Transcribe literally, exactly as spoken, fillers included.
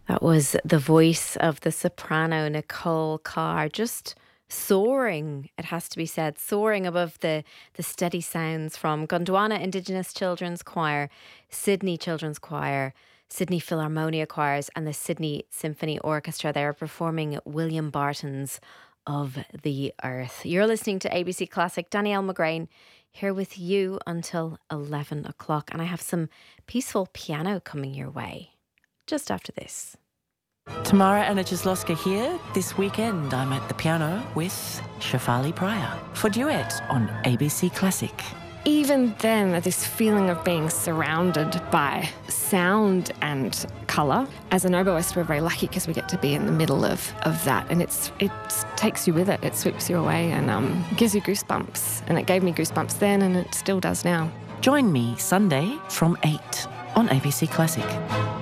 That was the voice of the soprano Nicole Carr, just soaring, it has to be said, soaring above the, the steady sounds from Gondwana Indigenous Children's Choir, Sydney Children's Choir, Sydney Philharmonia Choirs, and the Sydney Symphony Orchestra. They are performing William Barton's Of the Earth. You're listening to A B C Classic. Danielle McGrain here with you until eleven o'clock, and I have some peaceful piano coming your way just after this. Tamara Anachislowska here. This weekend I'm at the piano with Shefali Pryor for Duet on A B C Classic. Even then, this feeling of being surrounded by sound and colour. As an oboist, we're very lucky because we get to be in the middle of, of that, and it's it takes you with it. It sweeps you away and um, gives you goosebumps. And it gave me goosebumps then, and it still does now. Join me Sunday from eight on A B C Classic.